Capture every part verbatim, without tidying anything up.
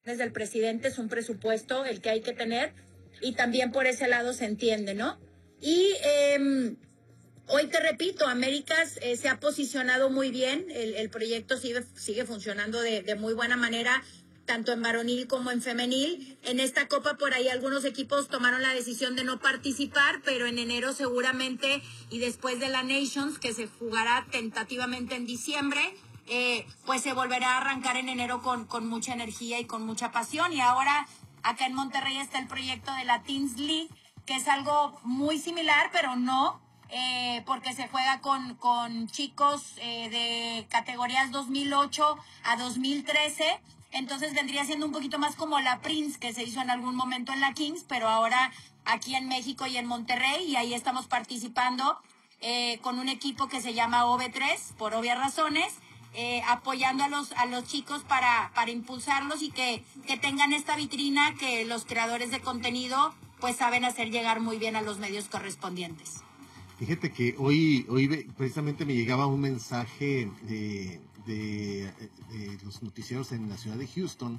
del presidente es un presupuesto el que hay que tener y también por ese lado se entiende, ¿no? Y eh, hoy te repito, Américas eh, se ha posicionado muy bien, el, el proyecto sigue, sigue funcionando de, de muy buena manera, tanto en varonil como en femenil. En esta copa por ahí algunos equipos tomaron la decisión de no participar, pero en enero seguramente y después de la Nations, que se jugará tentativamente en diciembre, eh, pues se volverá a arrancar en enero con, con mucha energía y con mucha pasión. Y ahora acá en Monterrey está el proyecto de la Teens League, que es algo muy similar, pero no, eh, porque se juega con, con chicos eh, de categorías dos mil ocho a dos mil trece. Entonces vendría siendo un poquito más como la Prince, que se hizo en algún momento en la Kings, pero ahora aquí en México y en Monterrey, y ahí estamos participando eh, con un equipo que se llama O V tres, por obvias razones, eh, apoyando a los a los chicos para, para impulsarlos y que, que tengan esta vitrina que los creadores de contenido pues saben hacer llegar muy bien a los medios correspondientes. Fíjate que hoy, hoy precisamente me llegaba un mensaje de, de, de los noticieros en la ciudad de Houston,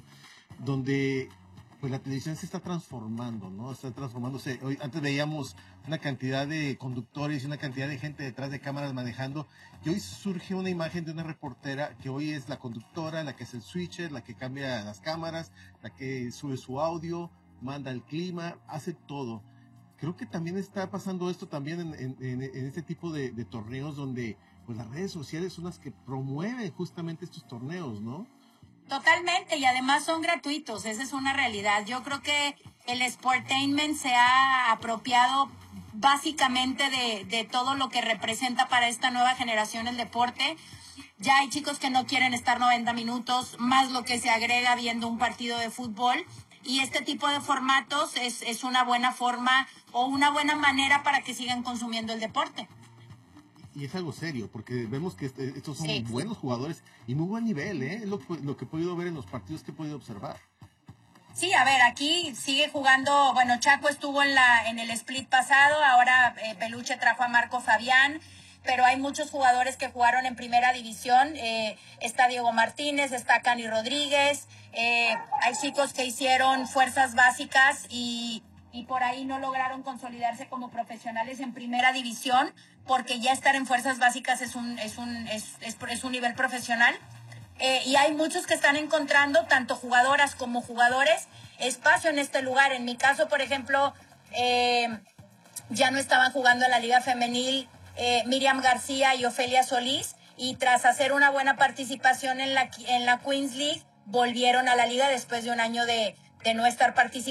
donde pues la televisión se está transformando, ¿no? Está transformándose. Hoy, antes veíamos una cantidad de conductores y una cantidad de gente detrás de cámaras manejando, y hoy surge una imagen de una reportera que hoy es la conductora, la que es el switcher, la que cambia las cámaras, la que sube su audio, manda el clima, hace todo. Creo que también está pasando esto también en, en, en este tipo de, de torneos donde pues las redes sociales son las que promueven justamente estos torneos, ¿no? Totalmente, y además son gratuitos, esa es una realidad. Yo creo que el sportainment se ha apropiado básicamente de, de todo lo que representa para esta nueva generación el deporte. Ya hay chicos que no quieren estar noventa minutos, más lo que se agrega viendo un partido de fútbol. Y este tipo de formatos es, es una buena forma o una buena manera para que sigan consumiendo el deporte. Y es algo serio, porque vemos que este, estos son Sí. buenos jugadores y muy buen nivel, ¿eh? Es lo, lo que he podido ver en los partidos que he podido observar. Sí, a ver, aquí sigue jugando, bueno, Chaco estuvo en la en el split pasado, ahora eh, Peluche trajo a Marco Fabián, pero hay muchos jugadores que jugaron en primera división, eh, está Diego Martínez, está Cani Rodríguez, eh, hay chicos que hicieron fuerzas básicas y, y por ahí no lograron consolidarse como profesionales en primera división, porque ya estar en fuerzas básicas es un, es un, es, es, es un nivel profesional. Eh, y hay muchos que están encontrando, tanto jugadoras como jugadores, espacio en este lugar. En mi caso, por ejemplo, eh, ya no estaban jugando en la Liga Femenil eh, Miriam García y Ofelia Solís, y tras hacer una buena participación en la, en la Queens League, volvieron a la liga después de un año de, de no estar participando.